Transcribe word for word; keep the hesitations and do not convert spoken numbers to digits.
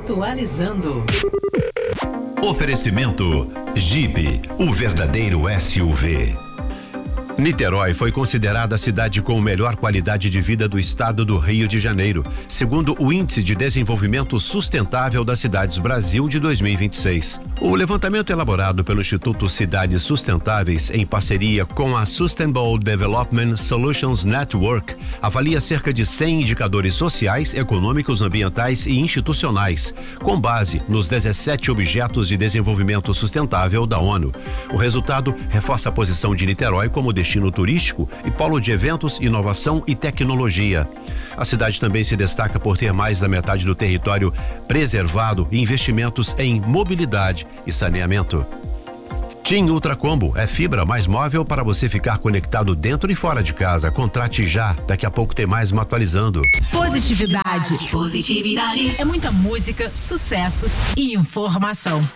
Atualizando. Oferecimento Jeep, o verdadeiro S U V. Niterói foi considerada a cidade com melhor qualidade de vida do estado do Rio de Janeiro, segundo o Índice de Desenvolvimento Sustentável das Cidades Brasil de dois mil e vinte e seis. O levantamento elaborado pelo Instituto Cidades Sustentáveis em parceria com a Sustainable Development Solutions Network avalia cerca de cem indicadores sociais, econômicos, ambientais e institucionais, com base nos dezessete objetos de desenvolvimento sustentável da ONU. O resultado reforça a posição de Niterói como destino destino turístico e polo de eventos, inovação e tecnologia. A cidade também se destaca por ter mais da metade do território preservado e investimentos em mobilidade e saneamento. TIM Ultracombo é fibra mais móvel para você ficar conectado dentro e fora de casa. Contrate já, daqui a pouco tem mais uma atualizando. Positividade. Positividade. É muita música, sucessos e informação.